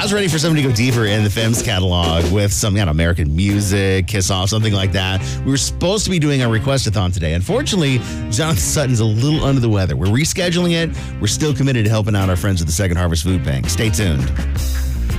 was ready for somebody to go deeper in the Femmes catalog with some American music, Kiss Off, something like that. We were supposed to be doing a request-a-thon today. Unfortunately, Jonathan Sutton's a little under the weather. We're rescheduling it. We're still committed to helping out our friends at the Second Harvest Food Bank. Stay tuned.